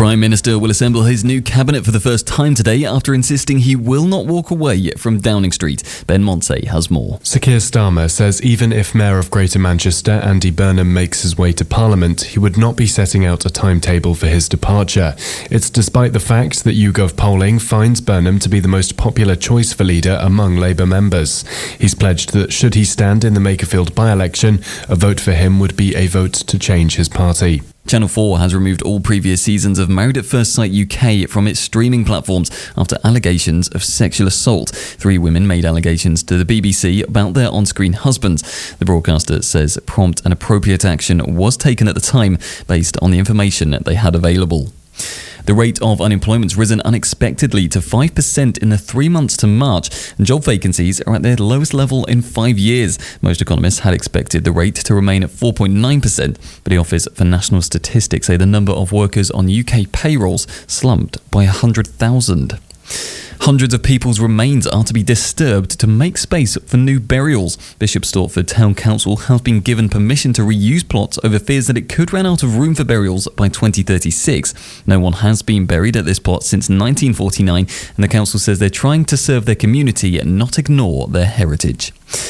Prime Minister will assemble his new cabinet for the first time today after insisting he will not walk away from Downing Street. Ben Montse has more. Sir Keir Starmer says even if Mayor of Greater Manchester Andy Burnham makes his way to Parliament, he would not be setting out a timetable for his departure. It's despite the fact that YouGov polling finds Burnham to be the most popular choice for leader among Labour members. He's pledged that should he stand in the Makerfield by-election, a vote for him would be a vote to change his party. Channel 4 has removed all previous seasons of Married at First Sight UK from its streaming platforms after allegations of sexual assault. 3 women made allegations to the BBC about their on-screen husbands. The broadcaster says prompt and appropriate action was taken at the time based on the information they had available. The rate of unemployment's risen unexpectedly to 5% in the 3 months to March, and job vacancies are at their lowest level in 5 years. Most economists had expected the rate to remain at 4.9%, but the Office for National Statistics say the number of workers on UK payrolls slumped by 100,000. Hundreds of people's remains are to be disturbed to make space for new burials. Bishop Stortford Town Council has been given permission to reuse plots over fears that it could run out of room for burials by 2036. No one has been buried at this plot since 1949, and the council says they're trying to serve their community and not ignore their heritage.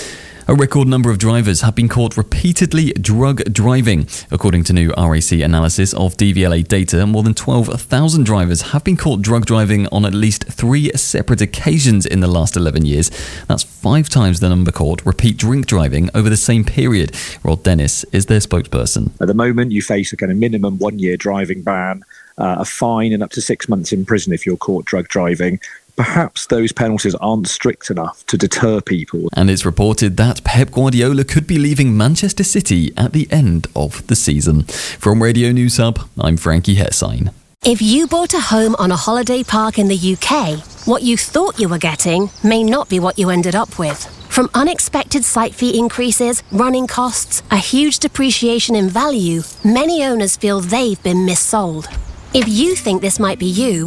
A record number of drivers have been caught repeatedly drug driving. According to new RAC analysis of DVLA data, more than 12,000 drivers have been caught drug driving on at least 3 separate occasions in the last 11 years. That's 5 times the number caught repeat drink driving over the same period. Rod Dennis is their spokesperson. At the moment, you face a kind of minimum 1-year driving ban, a fine and up to 6 months in prison if you're caught drug driving. Perhaps those penalties aren't strict enough to deter people. And it's reported that Pep Guardiola could be leaving Manchester City at the end of the season. From Radio News Hub, I'm Frankie Hessine. If you bought a home on a holiday park in the UK, what you thought you were getting may not be what you ended up with. From unexpected site fee increases, running costs, a huge depreciation in value, many owners feel they've been missold. If you think this might be you,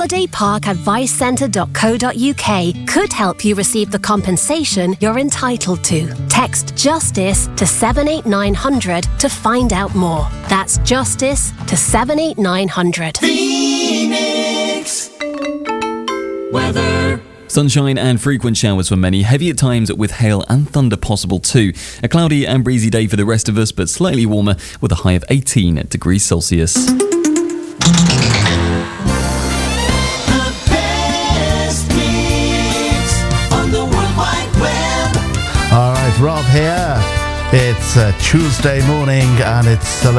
holidayparkadvicecentre.co.uk could help you receive the compensation you're entitled to. Text JUSTICE to 78900 to find out more. That's JUSTICE to 78900. Phoenix weather. Sunshine and frequent showers for many, heavy at times with hail and thunder possible too. A cloudy and breezy day for the rest of us, but slightly warmer with a high of 18 degrees Celsius. The best mix on the World Wide Web. All right, Rob here. It's a Tuesday morning and it's